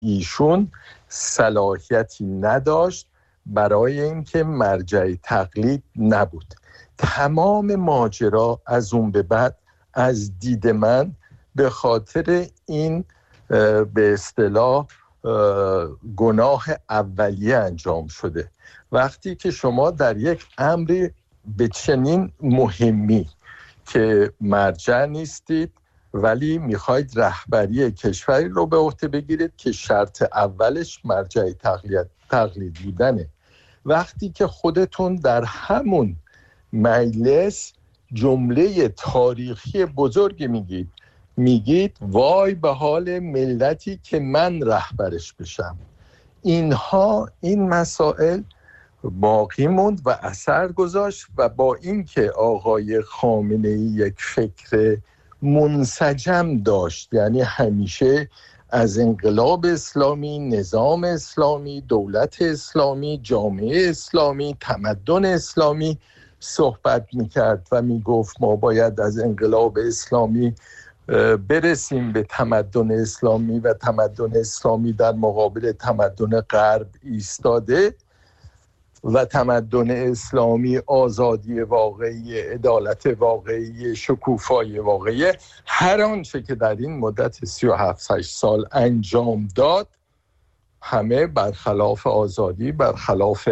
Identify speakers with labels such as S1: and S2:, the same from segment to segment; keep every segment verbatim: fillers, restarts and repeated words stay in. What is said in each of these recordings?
S1: ایشون صلاحیتی نداشت برای اینکه مرجع تقلید نبود. تمام ماجرا از اون به بعد از دید من به خاطر این به اصطلاح گناه اولیه انجام شده. وقتی که شما در یک امر به چنین مهمی که مرجع نیستید ولی میخواید رهبری کشوری رو به عهده بگیرید که شرط اولش مرجع تقلید تقلید بودنه، وقتی که خودتون در همون مجلس جمله تاریخی بزرگی میگید میگید وای به حال ملتی که من رهبرش بشم، اینها این مسائل باقی موند و اثر گذاشت و با اینکه آقای خامنه‌ای یک فکر منسجم داشت، یعنی همیشه از انقلاب اسلامی، نظام اسلامی، دولت اسلامی، جامعه اسلامی، تمدن اسلامی صحبت میکرد و میگفت ما باید از انقلاب اسلامی برسیم به تمدن اسلامی و تمدن اسلامی در مقابل تمدن غرب ایستاده و تمدن اسلامی آزادی واقعی، عدالت واقعی، شکوفایی واقعی. هر آنچه که در این مدت سی و هفت هشت سال انجام داد همه برخلاف آزادی، برخلاف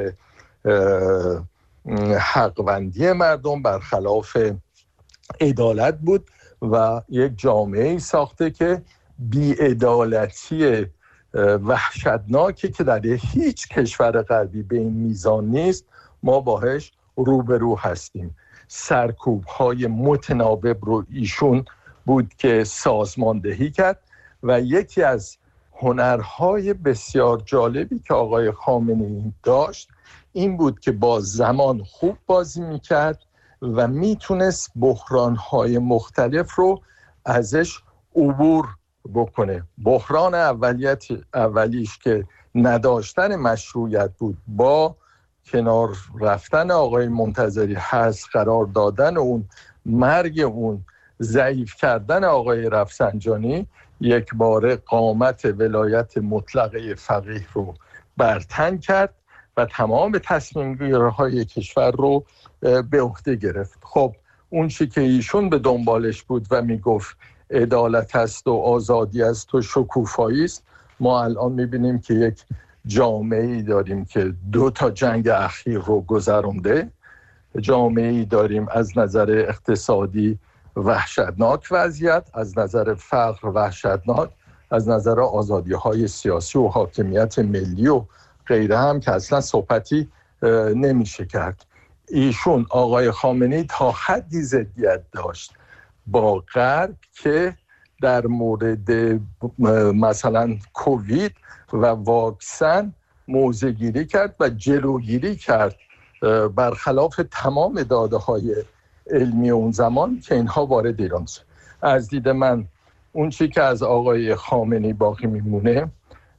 S1: حقوندی مردم، برخلاف عدالت بود و یک جامعه ساخته که بی‌عدالتی وحشتناکی که در هیچ کشور غربی به این میزان نیست ما باهاش روبرو هستیم. سرکوب‌های متناوب رو ایشون بود که سازماندهی کرد و یکی از هنرهای بسیار جالبی که آقای خامنه‌ای داشت این بود که با زمان خوب بازی میکرد و میتونست بحرانهای مختلف رو ازش عبور بکنه. بحران اولیت اولیش که نداشتن مشروعیت بود، با کنار رفتن آقای منتظری هست، قرار دادن اون، مرگ اون، ضعیف کردن آقای رفسنجانی، یک باره قامت ولایت مطلقه فقیه رو برتن کرد و تمام تصمیم گیری‌های کشور رو به عهده گرفت. خب اون چی که ایشون به دنبالش بود و میگفت عدالت است و آزادی است و شکوفایی است، ما الان میبینیم که یک جامعه‌ای داریم که دو تا جنگ اخیر رو گذرونده، جامعه‌ای داریم از نظر اقتصادی وحشتناک وضعیت، از نظر فقر وحشتناک، از نظر آزادی‌های سیاسی و حاکمیت ملی و غیره هم که اصلا صحبتی نمیشه کرد. ایشون آقای خامنه‌ای تا حدی ضدیت داشت با غرب که در مورد مثلا کووید و واکسن موضع گیری کرد و جلوگیری کرد برخلاف تمام داده های علمی اون زمان که اینها وارد ایران شد. از دید من اون چی که از آقای خامنه‌ای باقی میمونه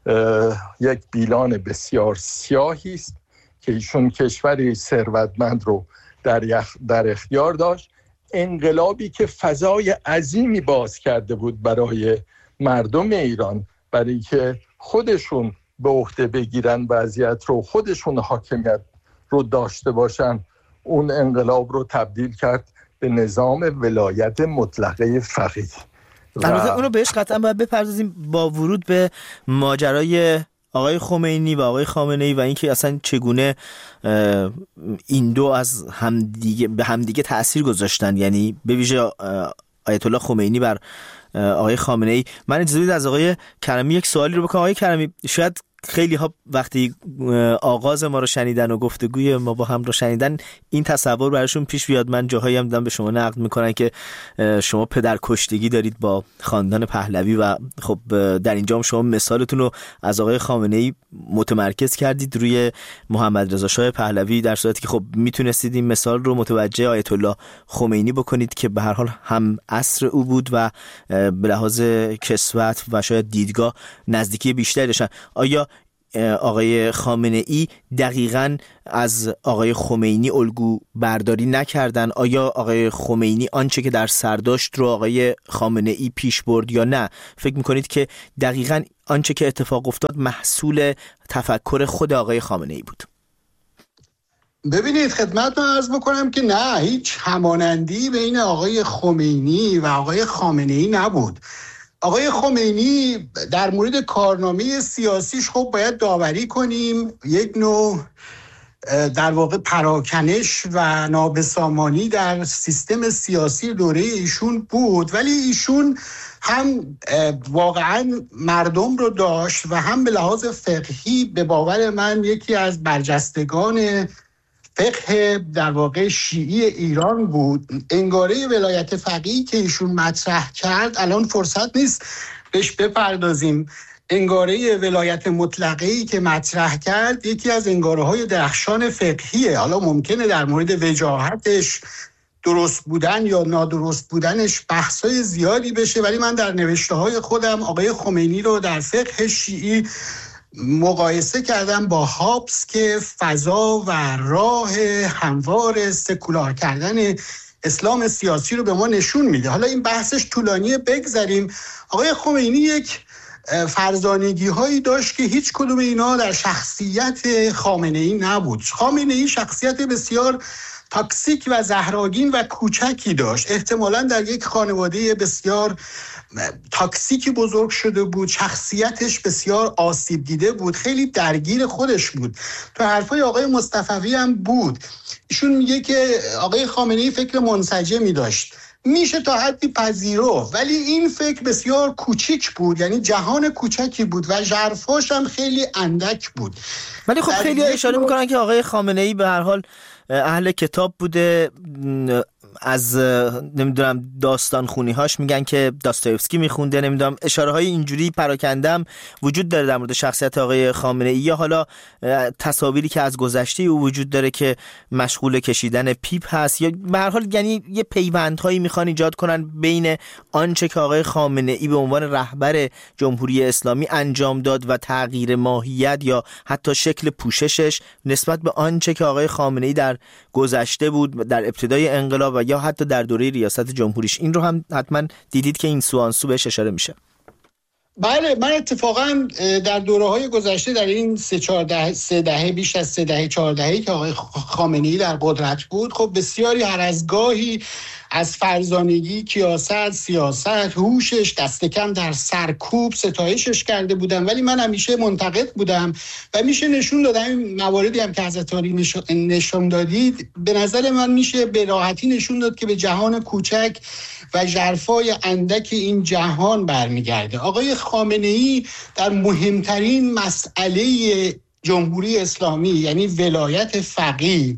S1: یک بیلان بسیار سیاهی است که ایشون کشوری ثروتمند رو در, در اختیار داشت، انقلابی که فضای عظیمی باز کرده بود برای مردم ایران، برای که خودشون به عهده بگیرن وضعیت رو، خودشون حاکمیت رو داشته باشن، اون انقلاب رو تبدیل کرد به نظام ولایت مطلقه فقیه.
S2: البته اون رو بهش قطعا باید بپردازیم با ورود به ماجرای آقای خمینی و آقای خامنه‌ای و اینکه اصلا چگونه این دو از همدیگه به همدیگه تأثیر گذاشتن، یعنی به ویژه آیت الله خمینی بر آقای خامنه‌ای. من اجازه بدید از آقای کرمی یک سوالی رو بکنم. آقای کرمی، شاید خیلی ها وقتی آغاز ما رو شنیدن و گفتگوی ما با هم رو شنیدن این تصور براشون پیش بیاد، من جاهایی هم دیدم به شما نقد میکنن که شما پدر کشتگی دارید با خاندان پهلوی و خب در اینجا هم شما مثالتون رو از آقای خامنه‌ای متمرکز کردید روی محمد رضا شاه پهلوی، در صورتی که خب میتونستید این مثال رو متوجه آیت الله خمینی بکنید که به هر حال هم عصر او بود و به لحاظ کسوت و شاید دیدگاه نزدیکی بیشتری داشتن. آیا آقای خامنه ای دقیقاً از آقای خمینی الگو برداری نکردن؟ آیا آقای خمینی آنچه که در سر داشت رو آقای خامنه ای پیش برد یا نه؟ فکر میکنید که دقیقاً آنچه که اتفاق افتاد محصول تفکر خود آقای خامنه ای بود؟
S3: ببینید خدمتتون عرض بکنم که نه، هیچ همانندی بین آقای خمینی و آقای خامنه ای نبود. آقای خمینی در مورد کارنامه سیاسیش خب باید داوری کنیم، یک نوع در واقع پراکنش و نابسامانی در سیستم سیاسی دوره ایشون بود، ولی ایشون هم واقعا مردم رو داشت و هم به لحاظ فقهی به باور من یکی از برجستگان فقه در واقع شیعی ایران بود. انگاره ولایت فقیهی که ایشون مطرح کرد الان فرصت نیست بهش بپردازیم. انگاره ولایت مطلقه‌ای که مطرح کرد یکی از انگاره‌های درخشان فقهیه. حالا ممکنه در مورد وجاهتش درست بودن یا نادرست بودنش بحث‌های زیادی بشه، ولی من در نوشته‌های خودم آقای خمینی رو در فقه شیعی مقایسه کردم با هابس که فضا و راه هموار سکولار کردن اسلام سیاسی رو به ما نشون میده. حالا این بحثش طولانیه، بگذاریم. آقای خمینی یک فرزانگی هایی داشت که هیچ کدوم اینا در شخصیت خامنه ای نبود. خامنه ای شخصیت بسیار تاکسیک و زهراگین و کوچکی داشت. احتمالاً در یک خانواده بسیار تاکسیکی بزرگ شده بود، شخصیتش بسیار آسیب دیده بود، خیلی درگیر خودش بود. تو حرفای آقای مصطفوی هم بود، ایشون میگه که آقای خامنه‌ای فکر منسجمی داشت، میشه تا حدی پذیرفت، ولی این فکر بسیار کوچیک بود، یعنی جهان کوچکی بود و ژرفاش هم خیلی اندک بود.
S2: ولی خب خیلی اشاره میکنن که آقای خامنه‌ای به هر حال اهل کتاب بوده، از نمیدونم داستان خونی هاش میگن که داستایوفسکی میخونده، نمیدونم اشاره های اینجوری پراکندم وجود داره در مورد شخصیت آقای خامنه ای، یا حالا تصاویری که از گذشته او وجود داره که مشغول کشیدن پیپ هست، یا به هر حال یعنی یه پیوندهایی میخوان ایجاد کنن بین آنچه که آقای خامنه ای به عنوان رهبر جمهوری اسلامی انجام داد و تغییر ماهیت یا حتی شکل پوششش نسبت به آنچه که آقای خامنه ای در گذشته بود در ابتدای انقلاب و یا حتی در دوره ریاست جمهوریش. این رو هم حتما دیدید که این سوانسو بهش اشاره میشه.
S3: بله، من اتفاقا در دوره‌های گذشته در این سه چهار دهه سه دهه بیش از سه دهه چهار دهه‌ای که آقای خامنه‌ای در قدرت بود، خب بسیاری هر از گاهی از فرزانگی، کیاست، سیاست، هوشش دست کم در سرکوب ستایشش کرده بودم، ولی من همیشه منتقد بودم و میشه نشون دادم این مواردی هم که حضرت عالی نشون دادید، به نظر من میشه به راحتی نشون داد که به جهان کوچک و ژرفای اندک این جهان برمیگرده. آقای خامنه‌ای در مهمترین مسئله جمهوری اسلامی یعنی ولایت فقیه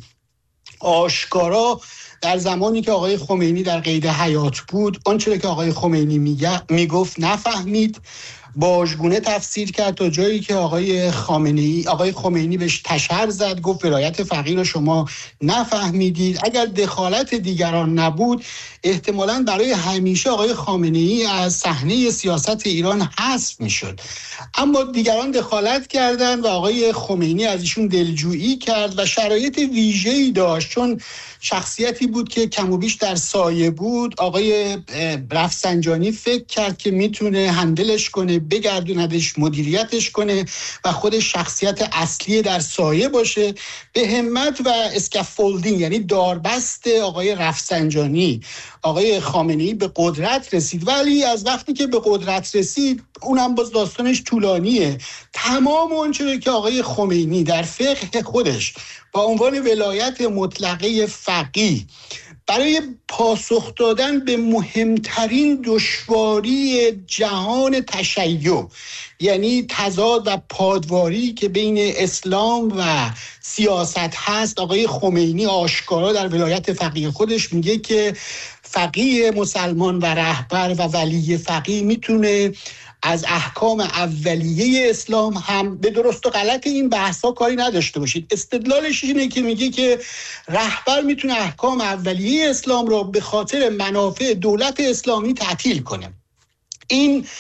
S3: آشکارا در زمانی که آقای خمینی در قید حیات بود آنچه که آقای خمینی میگه میگفت نفهمید، باجگونه تفسیر کرد تا جایی که آقای خامنه‌ای آقای خمینی بهش تشر زد، گفت ولایت فقیه رو شما نفهمیدید. اگر دخالت دیگران نبود احتمالاً برای همیشه آقای خامنه‌ای از صحنه سیاست ایران حذف میشد، اما دیگران دخالت کردند و آقای خمینی از ایشون دلجویی کرد و شرایط ویژه‌ای داشت، چون شخصیتی بود که کم و بیش در سایه بود. آقای رفسنجانی فکر کرد که میتونه هندلش کنه، بگردوندش، مدیریتش کنه و خودش شخصیت اصلی در سایه باشه. به همت و اسکافولدینگ یعنی داربست آقای رفسنجانی آقای خامنه‌ای به قدرت رسید، ولی از وقتی که به قدرت رسید اونم باز داستانش طولانیه. تمام اونچه که آقای خمینی در فقه خودش با عنوان ولایت مطلقه فقیه برای پاسخ دادن به مهمترین دشواری جهان تشیع، یعنی تضاد و پادواری که بین اسلام و سیاست هست، آقای خمینی آشکارا در ولایت فقیه خودش میگه که فقیه مسلمان و رهبر و ولی فقیه میتونه از احکام اولیه اسلام هم به درست و غلط این بحثا کاری نداشته باشید. استدلالش اینه که میگه که رهبر میتونه احکام اولیه اسلام رو به خاطر منافع دولت اسلامی تعطیل کنه. این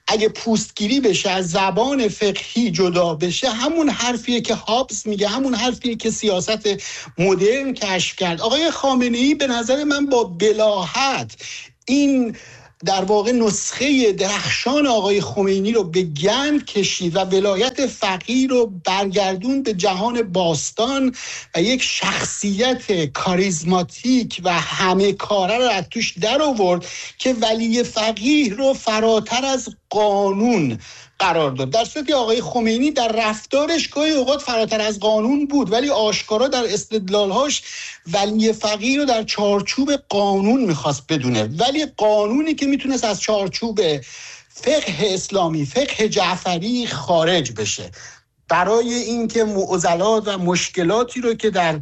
S3: اگه پوستگیری بشه، از زبان فقهی جدا بشه، همون حرفیه که هابز میگه، همون حرفیه که سیاست مدرن کشف کرد. آقای خامنه‌ای به نظر من با بلاهت این در واقع نسخه درخشان آقای خمینی رو به گند کشید و ولایت فقیه رو برگردون به جهان باستان و یک شخصیت کاریزماتیک و همه کاره رو از توش در آورد که ولی فقیه رو فراتر از قانون قرار داد. در صورتی آقای خمینی در رفتارش گاهی اوقات فراتر از قانون بود، ولی آشکارا در استدلالهاش ولی فقیه رو در چارچوب قانون میخواست بدونه، ولی قانونی که میتونست از چارچوب فقه اسلامی، فقه جعفری خارج بشه. برای اینکه معضلات و مشکلاتی رو که در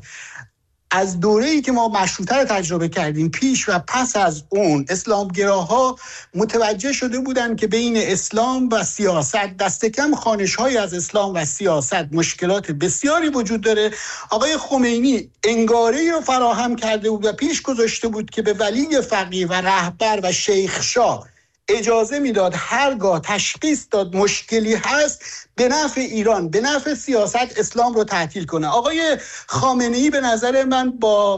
S3: از دوره‌ای که ما مشروطه رو تجربه کردیم پیش و پس از اون، اسلامگراها متوجه شده بودند که بین اسلام و سیاست، دست کم خوانش‌هایی از اسلام و سیاست، مشکلات بسیاری وجود داره. آقای خمینی انگاره‌ای رو فراهم کرده بود و پیش گذاشته بود که به ولی فقیه و رهبر و شیخ شاه اجازه میداد هرگاه تشخیص داد مشکلی هست به نفع ایران، به نفع سیاست، اسلام رو تعطیل کنه. آقای خامنه‌ای به نظر من با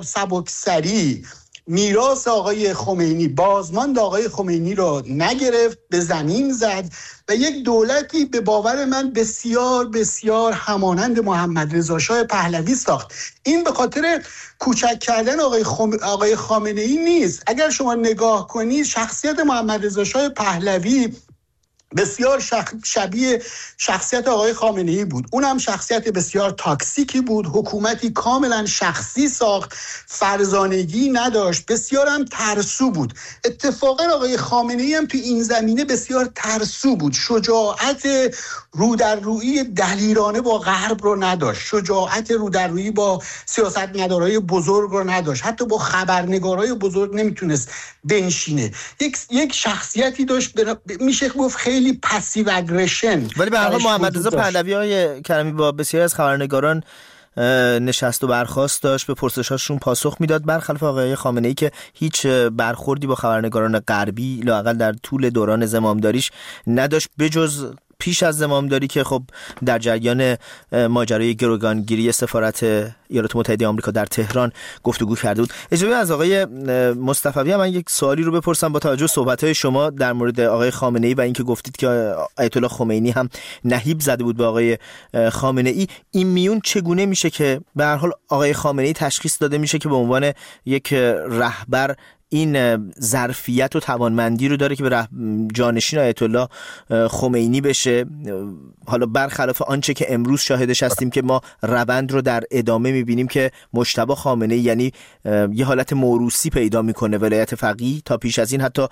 S3: سبکسری میراث آقای خمینی، بازماند آقای خمینی رو نگرفت، به زمین زد و یک دولتی به باور من بسیار بسیار همانند محمد رضا شاه پهلوی ساخت. این به خاطر کوچک کردن آقای, خم... آقای خامنه‌ای نیست. اگر شما نگاه کنید شخصیت محمد رضا شاه پهلوی بسیار شخ... شبیه شخصیت آقای خامنه‌ای بود. اونم شخصیت بسیار تاکسیکی بود، حکومتی کاملا شخصی ساخت، فرزانگی نداشت، بسیار هم ترسو بود. اتفاقا آقای خامنه‌ای هم تو این زمینه بسیار ترسو بود، شجاعت رو در رویی دلیرانه با غرب رو نداشت، شجاعت رو در رویی با سیاستمدارای بزرگ رو نداشت، حتی با خبرنگارای بزرگ نمیتونست بنشینه. یک یک شخصیتی داشت ب... میشه گفت خیلی پسیو اگریشن.
S2: ولی به هر حال محمد رضا پهلوی های کریمی با بسیاری از خبرنگاران نشست و برخاست داشت، به پرسشاشون پاسخ میداد، برخلاف آقای خامنه‌ای که هیچ برخوردی با خبرنگاران غربی لااقل در طول دوران زمامداریش نداشت، بجز پیش از زمامداری که خب در جریان ماجرای گروگانگیری سفارت ایالات متحده آمریکا در تهران گفتگو کرده بود. اجازه از آقای مصطفی من یک سوالی رو بپرسم با توجه صحبت‌های شما در مورد آقای خامنه‌ای و اینکه گفتید که آیت الله خمینی هم نهیب زده بود به آقای خامنه‌ای. این میون چگونه میشه که به هر حال آقای خامنه‌ای تشخیص داده میشه که به عنوان یک رهبر این ظرفیت و توانمندی رو داره که به جانشین آیت الله خمینی بشه، حالا برخلاف آنچه که امروز شاهدش هستیم که ما روند رو در ادامه میبینیم که مجتبی خامنه‌ای یعنی یه حالت موروثی پیدا میکنه ولایت فقیه. تا پیش از این حتی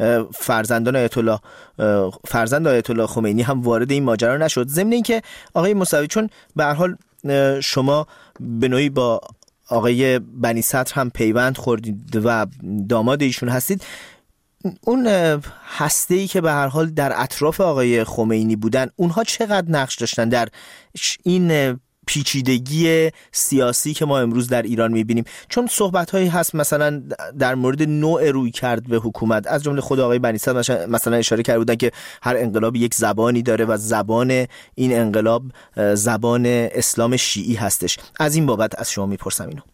S2: فرزندان آیت الله فرزند آیت الله خمینی هم وارد این ماجرا نشد. ضمن اینکه آقای موسوی چون به هر حال شما به نوعی با آقای بنی صدر هم پیوند خوردید و داماد ایشون هستید، اون هسته‌ای که به هر حال در اطراف آقای خمینی بودن، اونها چقدر نقش داشتن در این پیچیدگی سیاسی که ما امروز در ایران میبینیم؟ چون صحبت‌هایی هست مثلا در مورد نوع روی کرد به حکومت، از جمله خود آقای بنی صدر مثلا اشاره کرده بودن که هر انقلابی یک زبانی داره و زبان این انقلاب زبان اسلام شیعی هستش. از این بابت از شما میپرسم اینو.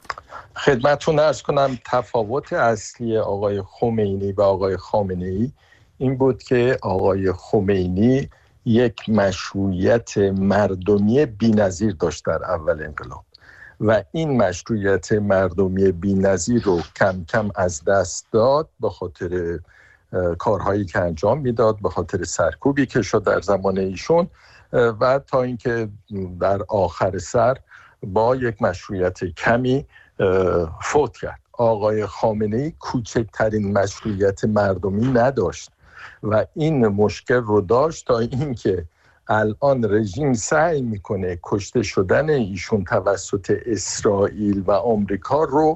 S1: خدمتتون عرض کنم تفاوت اصلی آقای خمینی و آقای خامنه‌ای این بود که آقای خمینی یک مشروعیت مردمی بی‌نظیر داشت در اول انقلاب و این مشروعیت مردمی بی‌نظیر رو کم کم از دست داد به خاطر کارهایی که انجام میداد، به خاطر سرکوبی که شد در زمان ایشون و تا اینکه در آخر سر با یک مشروعیت کمی فوت کرد. آقای خامنه‌ای کوچکترین مشروعیت مردمی نداشت و این مشکل رو داشت تا اینکه الان رژیم سعی میکنه کشته شدن ایشون توسط اسرائیل و آمریکا رو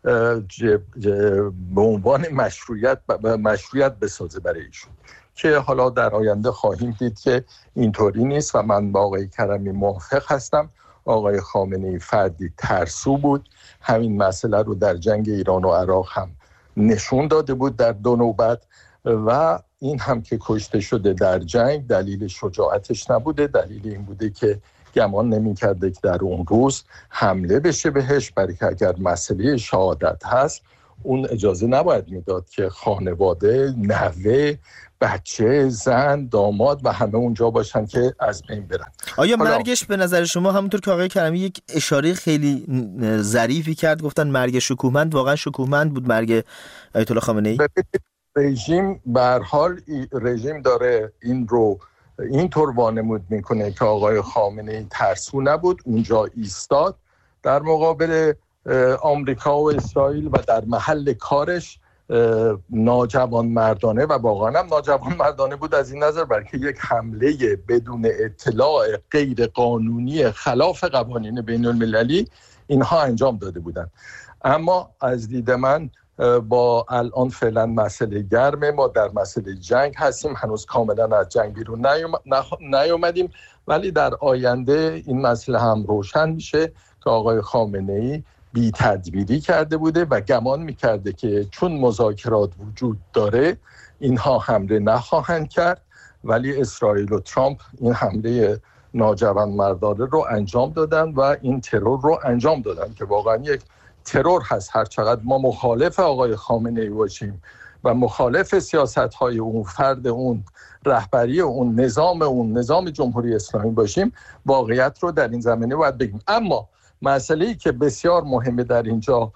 S1: به عنوان مشروعیت مشروعیت بسازه برای ایشون، که حالا در آینده خواهیم دید که اینطوری نیست و من با آقای کریمی موافق هستم. آقای خامنه‌ای فردی ترسو بود، همین مسئله رو در جنگ ایران و عراق هم نشون داده بود در دو نوبت و این هم که کشته شده در جنگ دلیل شجاعتش نبوده، دلیل این بوده که گمان نمی کرده که در اون روز حمله بشه بهش، برای که اگر مسئله شهادت هست اون اجازه نباید میداد که خانواده، نوه، بچه، زن، داماد و همه اونجا باشن که از بین برن.
S2: آیا مرگش به نظر شما همونطور که آقای کرمی یک اشاره خیلی ظریفی کرد، گفتن مرگ شکوهمند، واقعا شکوهمند بود مرگ آیت الله خامنه‌ای؟
S1: رژیم به هر حال رژیم داره این رو اینطور وانمود میکنه که آقای خامنه‌ای ترسو نبود، اونجا ایستاد در مقابل آمریکا و اسرائیل و در محل کارش ناجوان مردانه و واقعا هم ناجوان مردانه بود از این نظر بلکه یک حمله بدون اطلاع غیر قانونی خلاف قوانین بین المللی اینها انجام داده بودند. اما از دید من با الان فعلا مسئله گرمه، ما در مسئله جنگ هستیم، هنوز کاملا از جنگ بیرون نیومدیم، ولی در آینده این مسئله هم روشن میشه که آقای خامنه‌ای بی تدبیری کرده بوده و گمان میکرده که چون مذاکرات وجود داره اینها حمله نخواهند کرد، ولی اسرائیل و ترامپ این حمله ناجوان مردانه رو انجام دادن و این ترور رو انجام دادن که واقعا یک ترور هست. هر چقدر ما مخالف آقای خامنه‌ای باشیم و مخالف سیاست‌های اون، فرد اون، رهبری اون، نظام اون، نظام جمهوری اسلامی باشیم، واقعیت رو در این زمینه باید بگیم. اما مسئله‌ای که بسیار مهمه در اینجا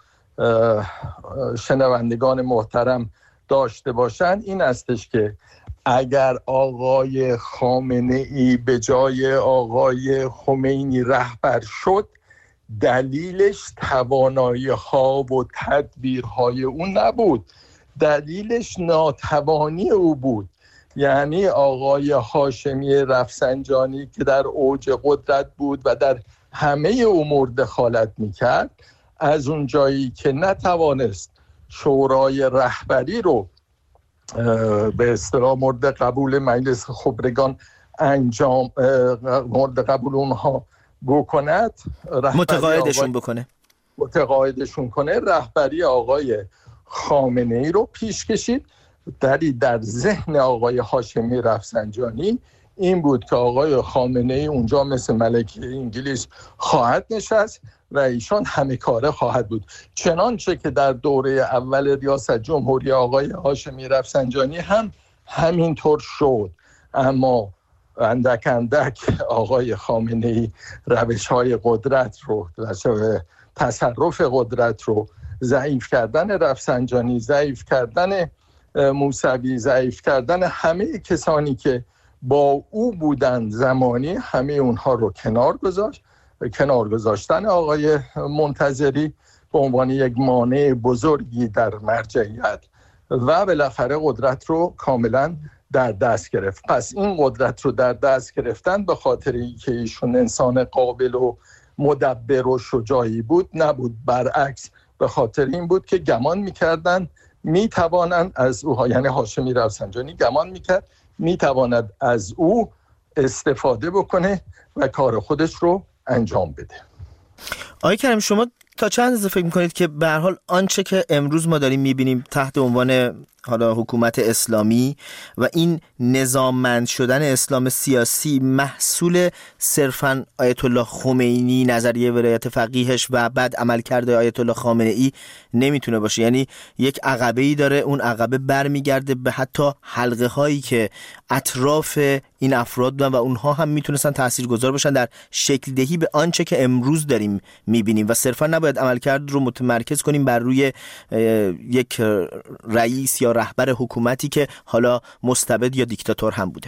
S1: شنوندگان محترم داشته باشند این استش که اگر آقای خامنه‌ای به جای آقای خمینی رهبر شد، دلیلش توانایی‌ها و تدبیرهای اون نبود، دلیلش ناتوانی او بود. یعنی آقای هاشمی رفسنجانی که در اوج قدرت بود و در همه امور دخالت میکرد، از اون جایی که نتوانست شورای رهبری رو به اصطلاح مورد قبول مجلس خبرگان انجام مورد قبول اونها بکند،
S2: متقاعدشون بکنه
S1: متقاعدشون کنه رهبری آقای خامنه‌ای رو پیش کشید. دری در ذهن آقای هاشمی رفسنجانی این بود که آقای خامنه‌ای اونجا مثل ملکه انگلیس خواهد نشست و ایشان همه کاره خواهد بود، چنانچه که در دوره اول ریاست جمهوری آقای هاشمی رفسنجانی هم همینطور شد. اما اندک اندک آقای خامنه‌ای روش‌های قدرت رو، تصرف قدرت رو، ضعیف کردن رفسنجانی، ضعیف کردن موسوی، ضعیف کردن همه کسانی که با او بودن زمانی، همه اونها رو کنار گذاشت. کنار گذاشتن آقای منتظری به عنوان یک مانع بزرگی در مرجعیت و بالاخره قدرت رو کاملا در دست گرفت. پس این قدرت رو در دست گرفتن به خاطر اینکه ایشون انسان قابل و مدبر و شجاعی بود نبود، برعکس به خاطر این بود که گمان میکردن میتوانند از او، یعنی هاشمی رفسنجانی گمان میکرد میتواند از او استفاده بکنه و کار خودش رو انجام بده.
S2: آقای کریم، شما تا چند اندازه فکر میکنید که به هر حال آنچه که امروز ما داریم میبینیم تحت عنوان حالا حکومت اسلامی و این نظاممند شدن اسلام سیاسی محصول صرفاً آیت الله خمینی، نظریه ولایت فقیهش و بعد عملکرد آیت الله خامنه‌ای نمیتونه باشه؟ یعنی یک عقبه‌ای داره، اون عقبه برمیگرده به حتی حلقه هایی که اطراف این افراد بودن و اونها هم میتونستن تاثیرگذار باشن در شکل دهی به آنچه که امروز داریم میبینیم و صرفاً نباید عملکرد رو متمرکز کنیم بر روی یک رئیس یا رهبر حکومتی که حالا مستبد یا دیکتاتور هم بوده.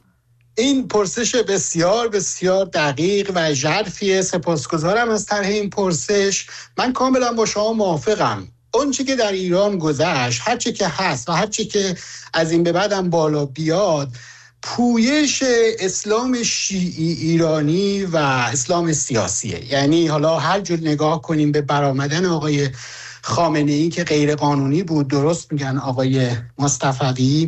S3: این پرسش بسیار بسیار دقیق و ژرفیه. سپاسگزارم از طرح این پرسش. من کاملا با شما موافقم. اون چی که در ایران گذشت، هر چی که هست و هر چی که از این به بعدم بالا بیاد، پویش اسلام شیعی ایرانی و اسلام سیاسیه. یعنی حالا هر جور نگاه کنیم به برآمدن آقای خامنه‌ای که غیر قانونی بود، درست میگن آقای مصطفی،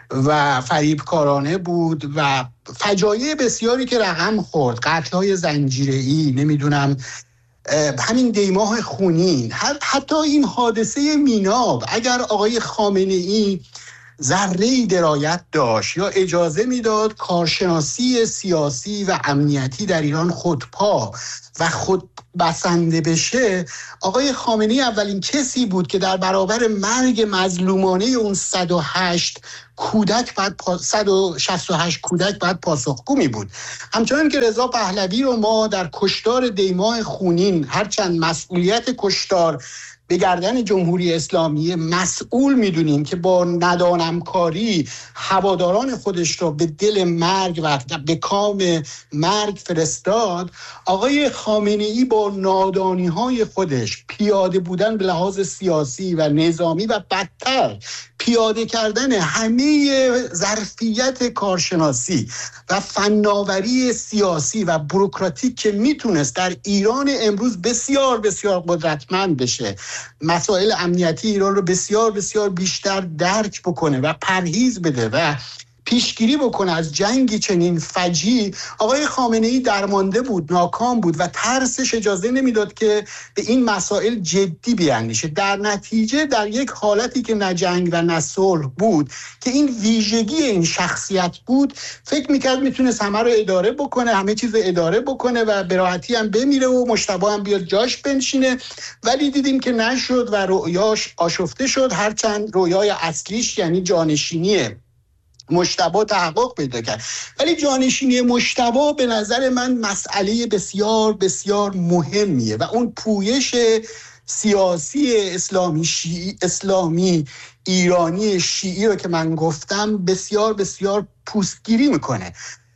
S3: و فریبکارانه بود و فجایع بسیاری که رقم خورد، قتل‌های زنجیره‌ای، نمیدونم همین دیماه خونین، حتی این حادثه میناب. اگر آقای خامنه‌ای ذره‌ای درایت داشت یا اجازه میداد کارشناسی سیاسی و امنیتی در ایران خودپا و خود بسنده بشه، آقای خامنه‌ای اولین کسی بود که در برابر مرگ مظلومانه اون صد و هشت کودک بعد پا... صد و شصت و هشت کودک بعد پاسخگو می بود. همچنان که رضا پهلوی رو ما در کشتار دیماه خونین، هرچند مسئولیت کشتار به گردن جمهوری اسلامی مسئول میدونیم که با ندانمکاری هواداران خودش رو به دل مرگ و به کام مرگ فرستاد، آقای خامنه‌ای با نادانی‌های خودش، پیاده بودن به لحاظ سیاسی و نظامی و بدتر پیاده کردن همه ظرفیت کارشناسی و فناوری سیاسی و بوروکراتیک که میتونست در ایران امروز بسیار بسیار قدرتمند بشه، مسائل امنیتی ایران رو بسیار بسیار بیشتر درک بکنه و پرهیز بده و پیشگیری بکنه از جنگی چنین فجیع، آقای خامنه‌ای درمانده بود، ناکام بود و ترسش اجازه نمیداد که به این مسائل جدی بیاندیشه. در نتیجه در یک حالتی که نه جنگ و نه صلح بود، که این ویژگی این شخصیت بود، فکر میکرد میتونست همه رو اداره بکنه، همه چیز رو اداره بکنه و به راحتی هم بمیره و مجتبی هم بیاد جاش بنشینه. ولی دیدیم که نشد و رؤیاش آشفته شد، هرچند رویای اصلیش یعنی جانشینی مجتبی تحقق پیدا کرد. ولی جانشینی مجتبی به نظر من مسئله بسیار بسیار مهمیه و اون پویش سیاسی اسلامی شیعی اسلامی ایرانی شیعی رو که من گفتم بسیار بسیار پوستگیری میکنه.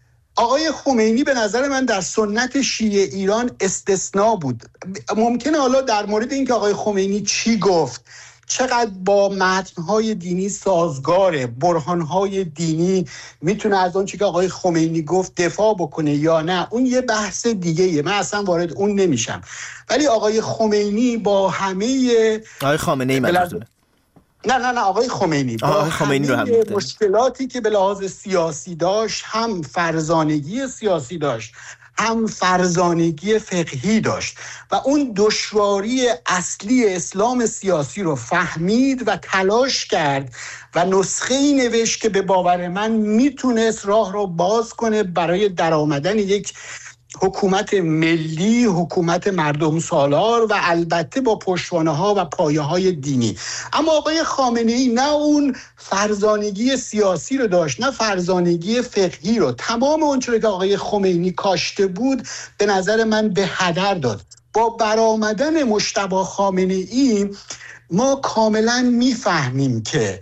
S3: آقای خمینی به نظر من در سنت شیعه ایران استثناء بود. ممکنه حالا در مورد اینکه آقای خمینی چی گفت، چقدر با متن‌های دینی سازگاره، برهان‌های دینی میتونه از اون چیزی که آقای خمینی گفت دفاع بکنه یا نه، اون یه بحث دیگه‌ایه، من اصلا وارد اون نمیشم. ولی آقای خمینی با همه
S2: آقای خامنه‌ای منظورم
S3: نه نه نه آقای خمینی با
S2: آقای خمینی رو هم
S3: مشکلاتی که به لحاظ سیاسی داشت، هم فرزانگی سیاسی داشت، هم فرزانگی فقهی داشت و اون دشواری اصلی اسلام سیاسی رو فهمید و تلاش کرد و نسخه‌ای نوشت که به باور من میتونست راه رو باز کنه برای درآمدن یک حکومت ملی، حکومت مردم سالار و البته با پشتوانه‌ها و پایه‌های دینی. اما آقای خامنه‌ای نه اون فرزانگی سیاسی رو داشت، نه فرزانگی فقهی رو. تمام اون چیزی که آقای خمینی کاشته بود به نظر من به هدر داد. با برآمدن مجتبی خامنه‌ای ما کاملا میفهمیم که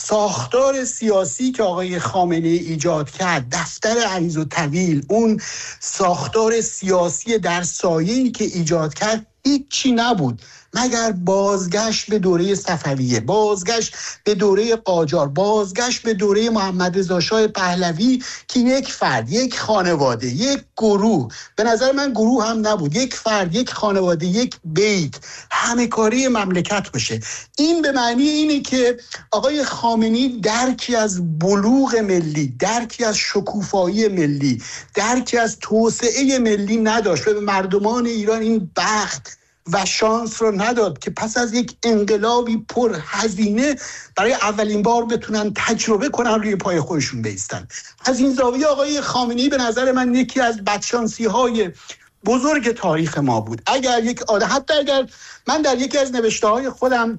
S3: ساختار سیاسی که آقای خامنه‌ای ایجاد کرد، دفتر عریض و طویل، اون ساختار سیاسی در سایه‌ای که ایجاد کرد، هیچی نبود مگر بازگشت به دوره صفویه، بازگشت به دوره قاجار، بازگشت به دوره محمد رضا شاه پهلوی که یک فرد، یک خانواده، یک گروه، به نظر من گروه هم نبود، یک فرد، یک خانواده، یک بیت، همه کاری مملکت بشه. این به معنی اینه که آقای خامنه‌ای درکی از بلوغ ملی، درکی از شکوفایی ملی، درکی از توسعه ملی نداشت و به مردمان ایران این بخت و شانس رو نداد که پس از یک انقلابی پر هزینه برای اولین بار بتونن تجربه کنن روی پای خودشون بایستن. از این زاویه آقای خامنه‌ای به نظر من یکی از بدشانسی‌های بزرگ تاریخ ما بود. اگر یک آده حتی اگر من در یکی از نوشته‌های خودم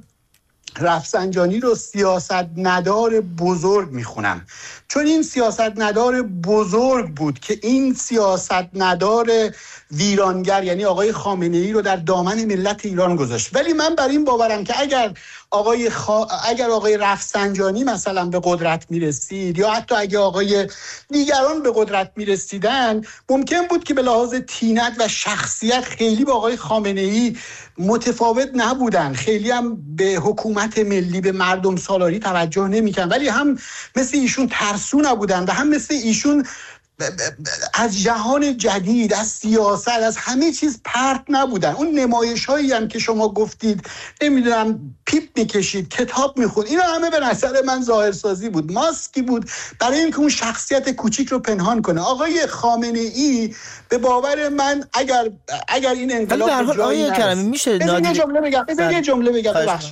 S3: رفسنجانی رو سیاست ندار بزرگ میخونم، چون این سیاست ندار بزرگ بود که این سیاست ندار ویرانگر یعنی آقای خامنه‌ای رو در دامن ملت ایران گذاشت. ولی من بر این باورم که اگر آقای خا... اگر آقای رفسنجانی مثلا به قدرت میرسید یا حتی اگر آقای دیگران به قدرت میرسیدن، ممکن بود که به لحاظ طینت و شخصیت خیلی با آقای خامنه‌ای متفاوت نبودن، خیلی هم به حکومت ملی، به مردم سالاری توجه نمی‌کردن، ولی هم مثل ایشون ترسو نبودن و هم مثل ایشون از جهان جدید، از سیاست، از همه چیز پرت نبودن. اون نمایش هایی هم که شما گفتید نمیدونم پیپ میکشید، کتاب میخوند، اینا همه به نظر من ظاهرسازی بود، ماسکی بود برای اینکه اون شخصیت کوچیک رو پنهان کنه. آقای خامنه‌ای به باور من اگر اگر این انقلاب
S2: به جایی نرسید، میشه
S3: یه جمله بگم یه جمله بگم ببخشید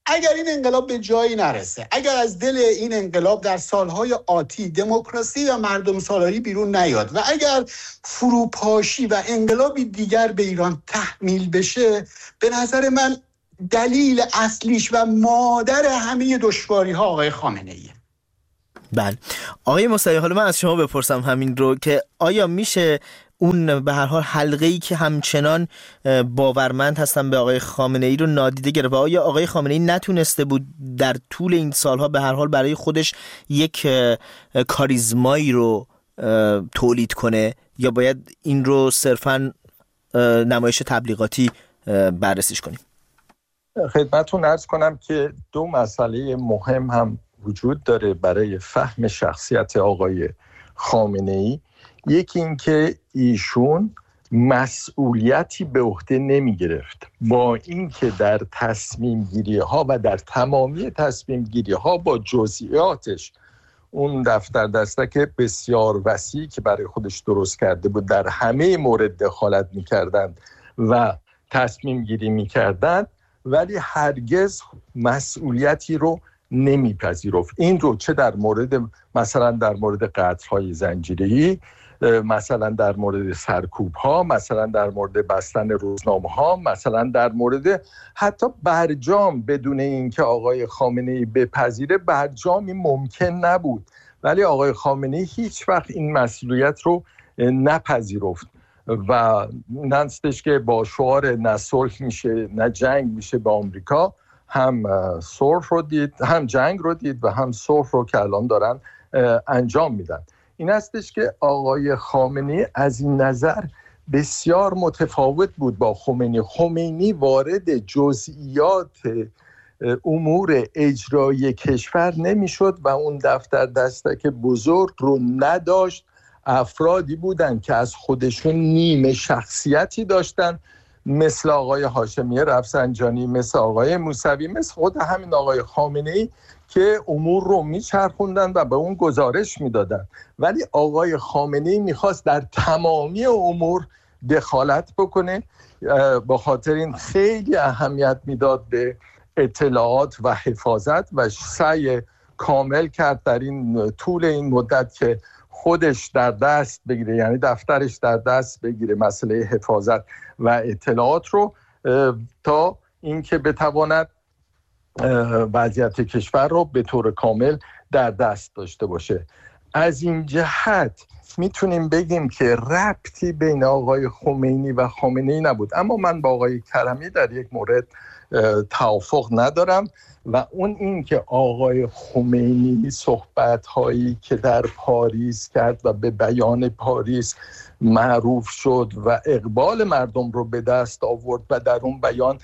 S3: اگر این انقلاب به جایی نرسه، اگر از دل این انقلاب در سالهای آتی دموکراسی و مردم سالاری بیرون نیاد و اگر فروپاشی و انقلابی دیگر به ایران تحمیل بشه، به نظر من دلیل اصلیش و مادر همه دشواری ها آقای خامنه ایه.
S2: بله آقای موسوی، حالا من از شما بپرسم همین رو که آیا میشه اون به هر حال حلقه‌ای که همچنان باورمند هستن به آقای خامنه ای رو نادیده گرفت و آیا آقای خامنه ای نتونسته بود در طول این سالها به هر حال برای خودش یک کاریزمایی رو تولید کنه یا باید این رو صرفاً نمایش تبلیغاتی بررسیش کنیم؟
S1: خدمتتون عرض کنم که دو مسئله مهم هم وجود داره برای فهم شخصیت آقای خامنه ای. یکی این که ایشون مسئولیتی به عهده نمی گرفت، با اینکه در تصمیم گیری ها و در تمامی تصمیم گیری ها با جزئیاتش اون دفتر دستک بسیار وسیعی که برای خودش درست کرده بود در همه مورد دخالت می کردند و تصمیم گیری می کردند، ولی هرگز مسئولیتی رو نمیپذیرفت. این رو چه در مورد مثلا در مورد قتل‌های زنجیره‌ای، مثلا در مورد سرکوب‌ها، مثلا در مورد بستن روزنامه‌ها، مثلا در مورد حتی برجام بدون اینکه آقای خامنه‌ای بپذیره برجامی ممکن نبود، ولی آقای خامنه‌ای هیچ وقت این مسئولیت رو نپذیرفت و نستش که با شعار نه صلح میشه نه جنگ میشه به آمریکا هم صلح رو دید، هم جنگ رو دید و هم صلح رو که الان دارن انجام میدن. این هستش که آقای خامنه‌ای از این نظر بسیار متفاوت بود با خمینی. خمینی وارد جزئیات امور اجرایی کشور نمیشد و اون دفتر دستک بزرگ رو نداشت. افرادی بودن که از خودشون نیمه شخصیتی داشتن، مثل آقای هاشمی رفسنجانی، مثل آقای موسوی، مثل خود همین آقای خامنه‌ای که امور رو میچرخوندن و به اون گزارش میدادن. ولی آقای خامنه‌ای میخواست در تمامی امور دخالت بکنه، با خاطر این خیلی اهمیت میداد به اطلاعات و حفاظت و سعی کامل کرد در این طول این مدت که خودش در دست بگیره، یعنی دفترش در دست بگیره مسئله حفاظت و اطلاعات رو، تا اینکه بتواند وضعیت کشور رو به طور کامل در دست داشته باشه. از این جهت میتونیم بگیم که ربطی بین آقای خمینی و خامنه‌ای نبود. اما من با آقای کرمی در یک مورد توافق ندارم و اون این که آقای خمینی صحبت‌هایی که در پاریس کرد و به بیان پاریس معروف شد و اقبال مردم رو به دست آورد و در اون بیان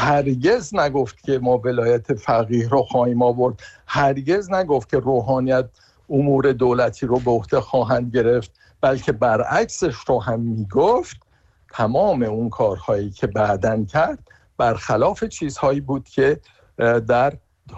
S1: هرگز نگفت که ما ولایت فقیه رو خواهیم آورد، هرگز نگفت که روحانیت امور دولتی رو به عهده خواهند گرفت، بلکه برعکسش رو هم میگفت. تمام اون کارهایی که بعداً کرد برخلاف چیزهایی بود که در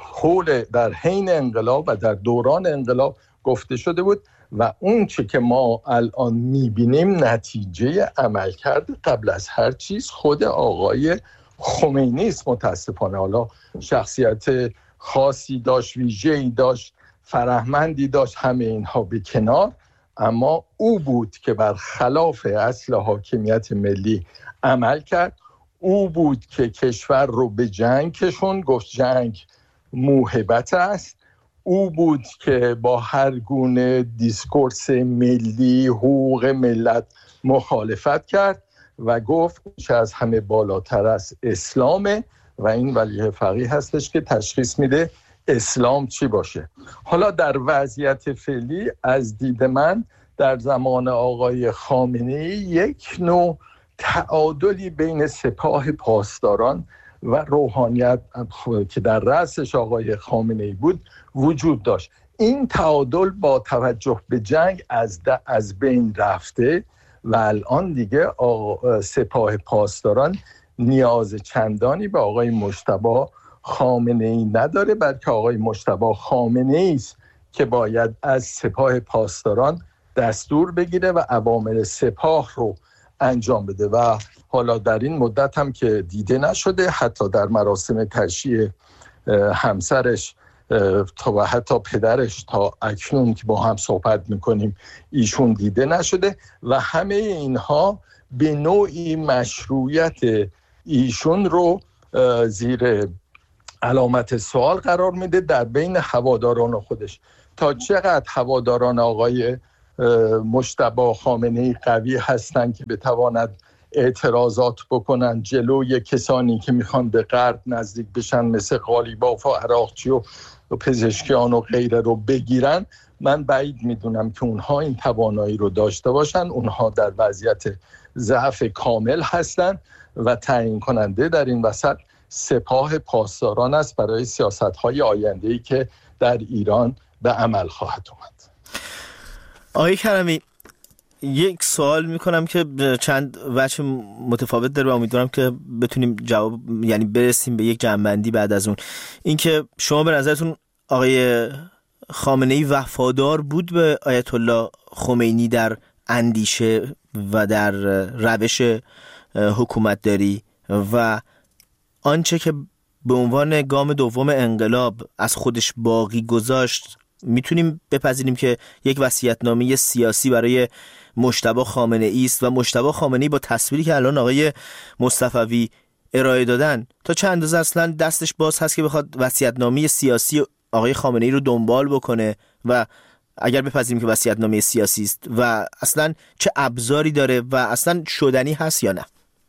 S1: حول در حین انقلاب و در دوران انقلاب گفته شده بود و اون چه که ما الان میبینیم نتیجه عملکرد قبل از هر چیز خود آقای خمینی است. متاسفانه حالا شخصیت خاصی داشت، ویژه‌ای داشت، فرهمندی داشت، همه اینها به کنار، اما او بود که برخلاف اصل حاکمیت ملی عمل کرد. او بود که کشور رو به جنگ کشوند، گفت جنگ موهبت است. او بود که با هر گونه دیسکورس ملی، حقوق ملت مخالفت کرد و گفت چه از همه بالاتر از اسلامه و این ولی فقیه هستش که تشخیص میده اسلام چی باشه. حالا در وضعیت فعلی از دید من در زمان آقای خامنه‌ای یک نوع تعادلی بین سپاه پاسداران و روحانیت که در رأسش آقای خامنه‌ای بود وجود داشت. این تعادل با توجه به جنگ از از بین رفته و الان دیگه سپاه پاسداران نیاز چندانی به آقای مجتبی خامنه‌ای نداره، بلکه آقای مجتبی خامنه‌ای است که باید از سپاه پاسداران دستور بگیره و اوامر سپاه رو انجام بده و حالا در این مدت هم که دیده نشده، حتی در مراسم تشییع همسرش تا و حتی پدرش تا اکنون که با هم صحبت میکنیم ایشون دیده نشده و همه اینها به نوعی مشروعیت ایشون رو زیر علامت سوال قرار میده در بین هواداران خودش. تا چقدر هواداران آقای مجتبی خامنه‌ای قوی هستن که بتواند اعتراضات بکنن جلوی کسانی که میخوان به غرب نزدیک بشن مثل قالیباف و عراقچی و پزشکیان و غیره رو بگیرن، من بعید میدونم که اونها این توانایی رو داشته باشن. اونها در وضعیت ضعف کامل هستن و تعیین کننده در این وسط سپاه پاسداران است برای سیاست‌های آینده‌ای که در ایران به عمل خواهد اومد.
S2: آقای کرمی، یک سوال میکنم که چند وجه متفاوت داره و امیدوارم که بتونیم جواب، یعنی برسیم به یک جمع‌بندی بعد از اون. اینکه شما به نظرتون آقای خامنه‌ای وفادار بود به آیت الله خمینی در اندیشه و در روش حکومتداری و آنچه که به عنوان گام دوم انقلاب از خودش باقی گذاشت، میتونیم بپذیریم که یک وصیت‌نامه سیاسی برای مجتبی خامنه‌ای است و مجتبی خامنه‌ای با تصویری که الان آقای مصطفوی ارائه دادن تا چند اندازه اصلا دستش باز هست که بخواد وصیت‌نامه سیاسی آقای خامنه‌ای رو دنبال بکنه و اگر بپذیریم که وصیت‌نامه سیاسی است و اصلا چه ابزاری داره و اصلا شدنی هست یا نه؟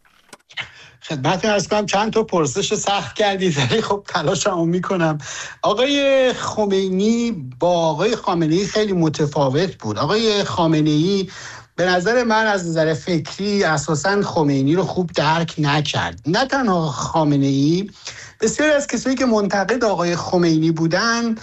S3: خدمت عرض کنم چند تا پرسش سخت کردید ولی خب تلاشمو میکنم. آقای خمینی با آقای خامنه‌ای خیلی متفاوت بود. آقای خامنه‌ای به نظر من از نظر فکری اساساً خمینی رو خوب درک نکرد. نه تنها خامنه‌ای، بسیاری از کسایی که منتقد آقای خمینی بودن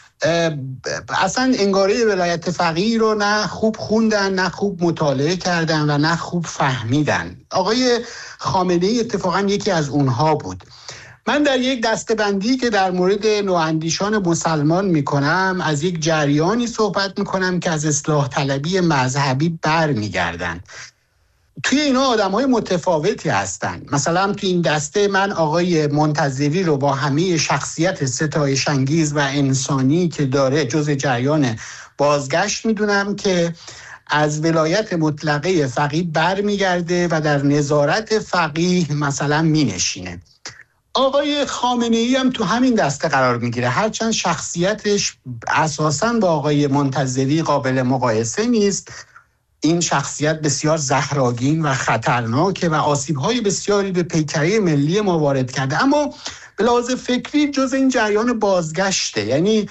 S3: اصلا انگاره ولایت فقیه رو نه خوب خوندن، نه خوب مطالعه کردن و نه خوب فهمیدن. آقای خامنه‌ای اتفاقا یکی از اونها بود. من در یک دسته‌بندی که در مورد نواندیشان مسلمان میکنم از یک جریانی صحبت میکنم که از اصلاح طلبی مذهبی بر میگردن. توی اینا آدم‌های متفاوتی هستن. مثلا توی این دسته من آقای منتظری رو با همه شخصیت ستایش انگیز و انسانی که داره جز جریان بازگشت میدونم که از ولایت مطلقه فقیه بر میگرده و در نظارت فقیه مثلا مینشینه. آقای خامنه‌ای هم تو همین دسته قرار میگیره، هرچند شخصیتش اساساً با آقای منتظری قابل مقایسه نیست. این شخصیت بسیار زهراگین و خطرناکه و آسیب‌های بسیاری به پیکره ملی ما وارد کرده، اما به لحاظ فکری جز این جریان بازگشته. یعنی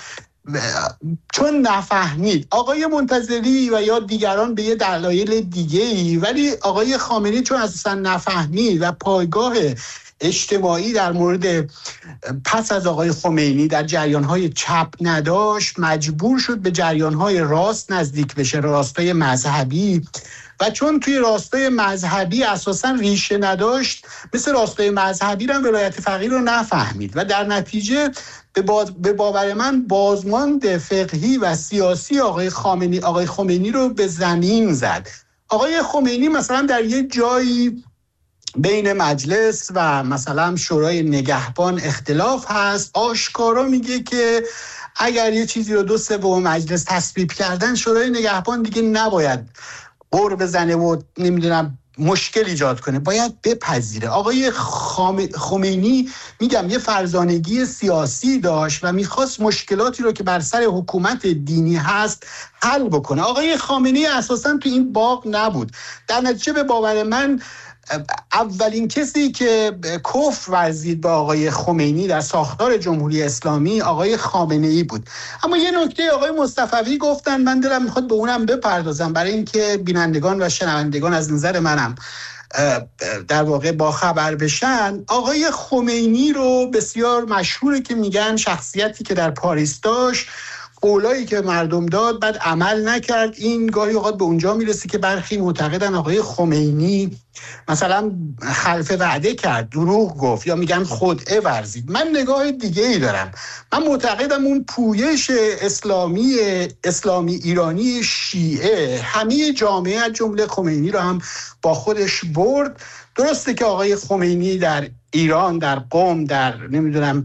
S3: چون نفهمید آقای منتظری و یا دیگران به یه دلایل دیگه‌ای، ولی آقای خامنه‌ای چون اساسا نفهمید و پایگاه اجتماعی در مورد پس از آقای خمینی در جریان‌های چپ نداشت، مجبور شد به جریان‌های راست نزدیک بشه، راستای مذهبی. و چون توی راستای مذهبی اساساً ریشه نداشت، مثل راستای مذهبی هم ولایت فقیه رو نفهمید و در نتیجه به, باز... به باور من بازماند فقهی و سیاسی آقای خامنه‌ای آقای خمینی رو به زمین زد. آقای خمینی مثلا در یک جایی بین مجلس و مثلا شورای نگهبان اختلاف هست، آشکارا میگه که اگر یه چیزی رو دو سوم مجلس تصویب کردن، شورای نگهبان دیگه نباید غر بزنه و نمیدونم مشکل ایجاد کنه، باید بپذیره. آقای خام... خمینی میگم یه فرزانگی سیاسی داشت و میخواست مشکلاتی رو که بر سر حکومت دینی هست حل بکنه. آقای خامنه‌ای اساساً تو این باغ نبود. در نتیجه به باور من اولین کسی که کفر ورزید با آقای خمینی در ساختار جمهوری اسلامی آقای خامنه‌ای بود. اما یه نکته آقای مصطفوی گفتن، من دلم میخواد به اونم بپردازم برای اینکه بینندگان و شنوندگان از نظر منم در واقع با خبر بشن. آقای خمینی رو بسیار مشهوره که میگن شخصیتی که در پاریس داشت، قولایی که مردم داد بعد عمل نکرد. این گاهی اوقات به اونجا میرسه که برخی معتقدن آقای خمینی مثلا خلف وعده کرد، دروغ گفت یا میگن خدعه ورزید. من نگاه دیگه ای دارم. من معتقدم اون پویش اسلامی اسلامی ایرانی شیعه همه جامعه از جمله خمینی رو هم با خودش برد. درسته که آقای خمینی در ایران، در قم، در نمیدونم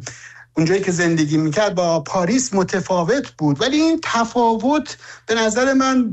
S3: اونجایی که زندگی میکرد با پاریس متفاوت بود، ولی این تفاوت به نظر من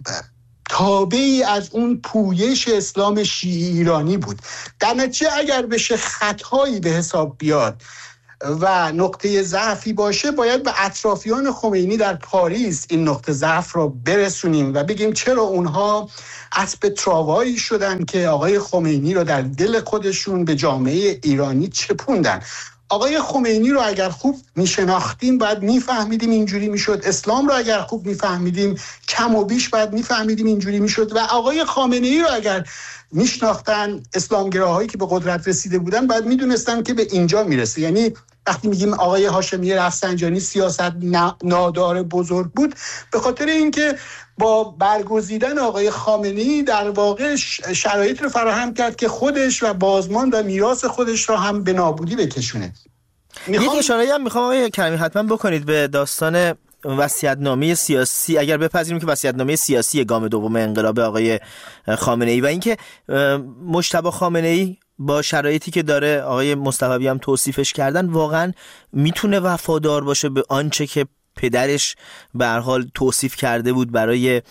S3: تابعی از اون پویش اسلام شیعی ایرانی بود. در نتیجه اگر بشه خطایی به حساب بیاد و نقطه ضعفی باشه، باید به اطرافیان خمینی در پاریس این نقطه ضعف رو برسونیم و بگیم چرا اونها اسب تراوایی شدن که آقای خمینی رو در دل خودشون به جامعه ایرانی چپوندن. آقای خمینی رو اگر خوب میشناختیم باید میفهمیدیم اینجوری میشد، اسلام رو اگر خوب میفهمیدیم کم و بیش باید میفهمیدیم اینجوری میشد، و آقای خامنه‌ای رو اگر میشناختن اسلامگراهایی که به قدرت رسیده بودن باید میدونستن که به اینجا میرسه. یعنی وقتی میگیم آقای هاشمی رفسنجانی سیاست نادار بزرگ بود، به خاطر اینکه با برگزیدن آقای خامنه‌ای در واقع شرایط رو فراهم کرد که خودش و بازمان و میراث خودش را هم به نابودی بکشونه.
S2: میخوام... یک اشاره هم میخوام آقای کریمی حتما بکنید به داستان وصیت‌نامه سیاسی، اگر بپذیریم که وصیت‌نامه سیاسی گام دوم انقلاب آقای خامنه‌ای و اینکه مجتبی خامنه‌ای با شرایطی که داره آقای مصطفی هم توصیفش کردن واقعا میتونه وفادار باشه به آنچه که پدرش به هر حال توصیف کرده بود برای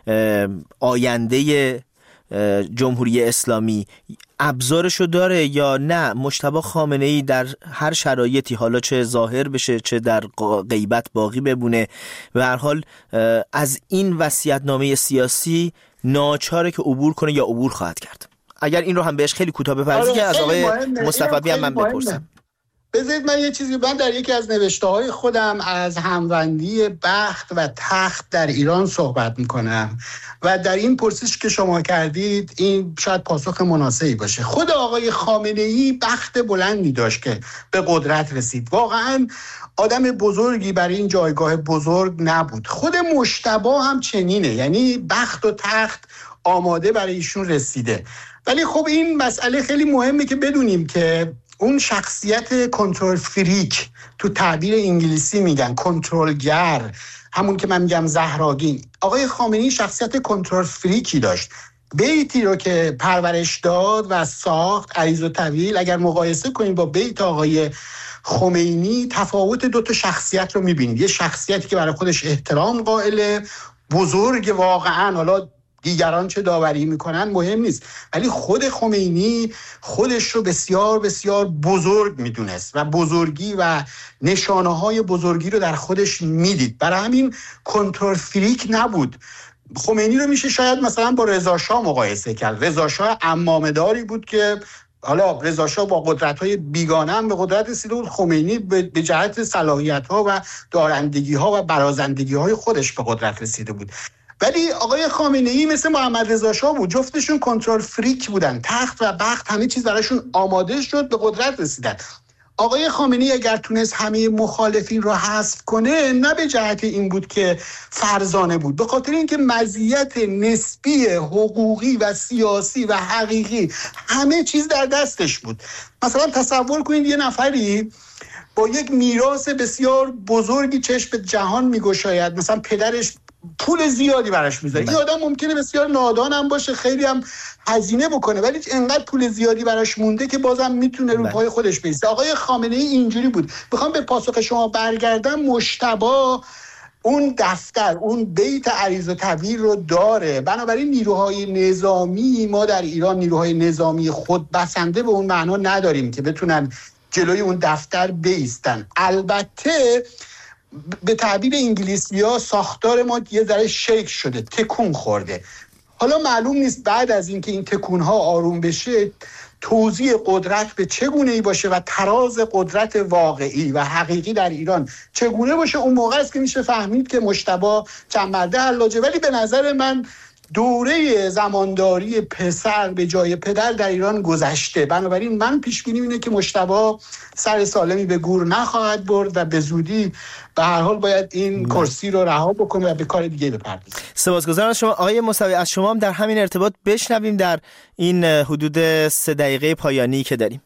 S2: آینده جمهوری اسلامی؟ ابزارشو داره یا نه مجتبی خامنه‌ای در هر شرایطی، حالا چه ظاهر بشه چه در غیبت باقی بمونه، به هر حال از این وصیت‌نامه سیاسی ناچاره که عبور کنه یا عبور خواهد کرد؟ اگر این رو هم بهش خیلی کوتاه بپردازی که از آقای مصطفی هم من بپرسم.
S3: بذارید من یه چیزی من در یکی از نوشته‌های خودم از هموندی بخت و تخت در ایران صحبت میکنم و در این پرسش که شما کردید این شاید پاسخ مناسبی باشه. خود آقای خامنه‌ای بخت بلندی داشت که به قدرت رسید، واقعا آدم بزرگی برای این جایگاه بزرگ نبود. خود مجتبی هم چنینه، یعنی بخت و تخت آماده برای ایشون رسیده. ولی خب این مسئله خیلی مهمه که بدونیم که اون شخصیت کنترل فریک، تو تعبیر انگلیسی میگن کنترلگر، همون که من میگم زهراگین، آقای خامنه‌ای شخصیت کنترل فریکی داشت. بیتی رو که پرورش داد و ساخت عریض و طویل، اگر مقایسه کنید با بیت آقای خمینی تفاوت دو تا شخصیت رو میبینید. یه شخصیتی که برای خودش احترام قائله، بزرگ واقعا، حالا دیگران چه داوری میکنن مهم نیست، ولی خود خمینی خودش رو بسیار بسیار بزرگ میدونست و بزرگی و نشانه های بزرگی رو در خودش میدید. برای همین کنترل فریک نبود. خمینی رو میشه شاید مثلا با رضا شاه مقایسه کرد. رضا شاه عمامه‌داری بود که حالا رضا شاه با قدرت‌های بیگانه هم به قدرت رسیده بود، خمینی به جهت صلاحیت‌ها و دارندگی‌ها و برازندگی‌های خودش به قدرت رسیده بود. ولی آقای خامنه‌ای مثل محمد رضا شاه بود، جفتشون کنترل فریک بودن، تخت و بخت همه چیز براشون آماده شد، به قدرت رسیدن. آقای خامنه‌ای اگر تونست همه مخالفین رو حذف کنه، نه به جهت این بود که فرزانه بود، به خاطر اینکه مزیت نسبی حقوقی و سیاسی و حقیقی همه چیز در دستش بود. مثلا تصور کنید یه نفری با یک میراث بسیار بزرگی چشم به جهان میگشاید، مثلا پدرش پول زیادی براش میذاره. این آدم ممکنه بسیار نادان هم باشه، خیلی هم هزینه بکنه، ولی انقدر پول زیادی براش مونده که بازم میتونه رو پای خودش بیسته. آقای خامنه‌ای اینجوری بود. میخوام به پاسخ شما برگردم. مجتبی اون دفتر، اون بیت عریض و طویل رو داره، بنابراین نیروهای نظامی ما در ایران نیروهای نظامی خود بسنده به اون معنا نداریم که بتونن جلوی اون دفتر بیستن. البته به تعبیر انگلیسی‌ها ساختار ما یه ذره شیک شده، تکون خورده. حالا معلوم نیست بعد از اینکه این تکون‌ها آروم بشه توزیع قدرت به چگونه ای باشه و تراز قدرت واقعی و حقیقی در ایران چگونه باشه. اون موقع است که میشه فهمید که مجتبی چند مرده حلاجه. ولی به نظر من دوره زمانداری پسر به جای پدر در ایران گذشته، بنابراین من پیش بینی اینه که مجتبی سر سالمی به گور نخواهد برد و به زودی به هر حال باید این کرسی رو رها بکنه و به کار دیگه بپردازه.
S2: سپاسگزارم از شما آقای مصطفی. از شما هم در همین ارتباط بشنویم در این حدود سه دقیقه پایانی که داریم.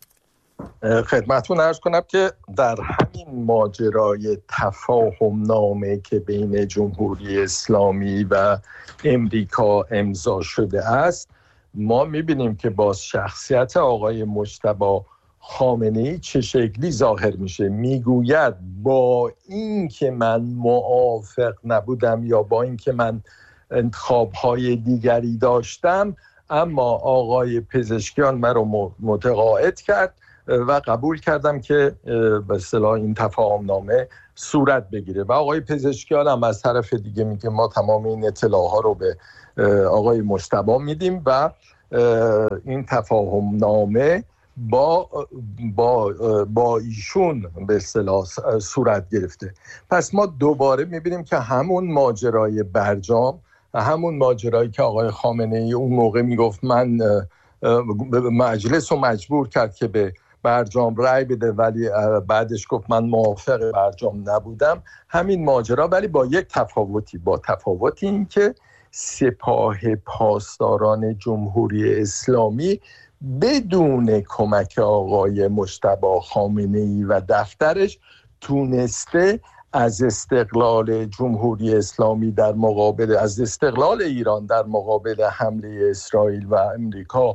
S1: خدمتتون عرض کنم که در همین ماجرای تفاهم نامه که بین جمهوری اسلامی و امریکا امضا شده است، ما میبینیم که با شخصیت آقای مجتبی خامنه‌ای چه شکلی ظاهر میشه. میگوید با این که من موافق نبودم یا با این که من انتخاب‌های دیگری داشتم، اما آقای پزشکیان مرا متقاعد کرد و قبول کردم که به اصطلاح این تفاهم نامه صورت بگیره. و آقای پزشکیان هم از طرف دیگه میگه ما تمام این اطلاع ها رو به آقای مجتبی میدیم و این تفاهم نامه با با با ایشون به اصطلاح صورت گرفته. پس ما دوباره میبینیم که همون ماجرای برجام، همون ماجرایی که آقای خامنه‌ای اون موقع میگفت من مجلس رو مجبور کرد که به برجام رأی بده ولی بعدش گفت من موافق برجام نبودم، همین ماجرا، ولی با یک تفاوتی با تفاوتی این که سپاه پاسداران جمهوری اسلامی بدون کمک آقای مجتبی خامنه‌ای و دفترش تونسته از استقلال جمهوری اسلامی در مقابل از استقلال ایران در مقابل حمله اسرائیل و امریکا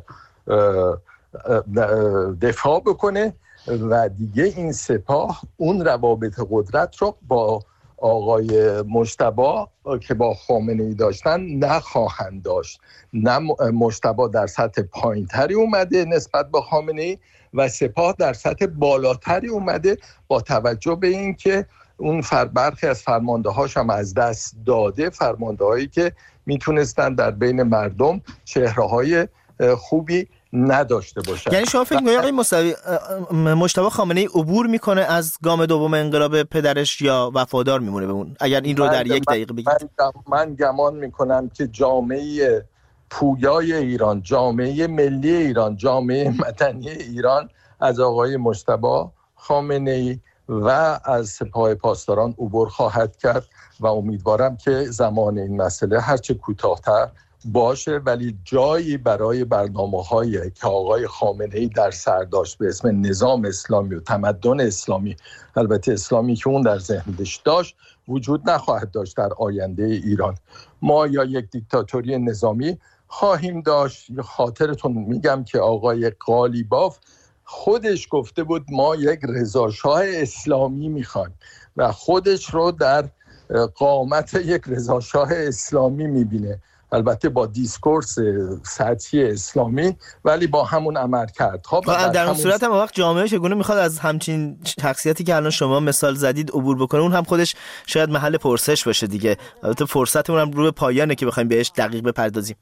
S1: دفاع بکنه و دیگه این سپاه اون روابط قدرت رو با آقای مجتبی که با خامنه‌ای داشتن نخواهند داشت. نه مجتبی در سطح پایین‌تری اومده نسبت به خامنه‌ای و سپاه در سطح بالاتری اومده با توجه به این که اون فر برخی از فرمانده‌هاش هم از دست داده، فرمانده‌هایی که میتونستن در بین مردم چهره‌های خوبی نداشته باشن.
S2: یعنی شما فکر می‌کنید آقای مصطفی مجتبی خامنه‌ای عبور میکنه از گام دوم انقلاب پدرش یا وفادار میمونه به اون؟ اگر این رو در یک دقیقه بگید.
S1: من, من گمان میکنم که جامعه پویای ایران، جامعه ملی ایران، جامعه مدنی ایران از آقای مجتبی خامنه‌ای و از سپاه پاسداران عبور خواهد کرد و امیدوارم که زمان این مسئله هرچه کوتاه‌تر باشه، ولی جایی برای برنامه‌هایی که آقای خامنه‌ای در سر داشت به اسم نظام اسلامی و تمدن اسلامی، البته اسلامی که اون در ذهنش داشت، وجود نخواهد داشت در آینده ایران. ما یا یک دیکتاتوری نظامی خواهیم داشت. خاطرتون میگم که آقای قالیباف خودش گفته بود ما یک رضاشاه اسلامی میخوایم و خودش رو در قامت یک رضاشاه اسلامی میبینه، البته با دیسکورس سطحی اسلامی ولی با همون عملکردها.
S2: در, در اون صورت هم وقت جامعه چگونه میخواد از همچین شخصیتی که الان شما مثال زدید عبور بکنه؟ اون هم خودش شاید محل پرسش باشه دیگه. البته فرصتمون هم رو به پایانه که بخوایم بهش دقیق بپردازیم.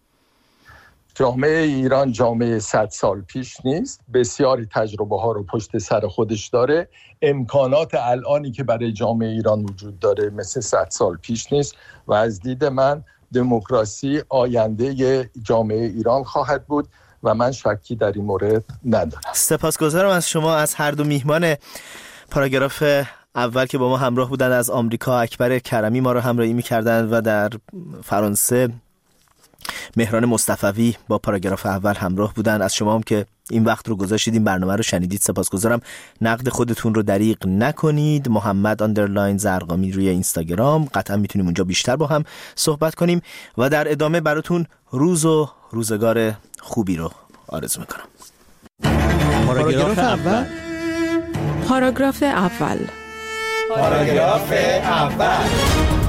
S1: جامعه ایران جامعه صد سال پیش نیست، بسیاری تجربه ها رو پشت سر خودش داره. امکانات الانی که برای جامعه ایران وجود داره مثل صد سال پیش نیست و از دید من دموکراسی آینده جامعه ایران خواهد بود و من شکی در این مورد ندارم.
S2: سپاسگزارم از شما، از هر دو میهمان پاراگراف اول که با ما همراه بودن. از آمریکا اکبر کرمی ما رو همراهی می‌کردند و در فرانسه مهران مصطفوی با پاراگراف اول همراه بودن. از شما هم که این وقت رو گذاشتید این برنامه رو شنیدید سپاسگزارم. نقد خودتون رو دریغ نکنید. محمد اندرلاین زرقامی روی اینستاگرام، قطعا میتونیم اونجا بیشتر با هم صحبت کنیم و در ادامه براتون روز و روزگار خوبی رو آرزو میکنم.
S4: پاراگراف اول
S5: پاراگراف اول
S4: پاراگراف اول